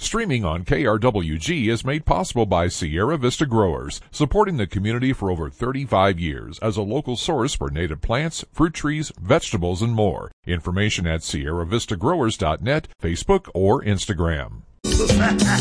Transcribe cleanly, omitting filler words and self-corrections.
Streaming on KRWG is made possible by Sierra Vista Growers, supporting the community for over 35 years as a local source for native plants, fruit trees, vegetables, and more. Information at SierraVistaGrowers.net, Facebook, or Instagram.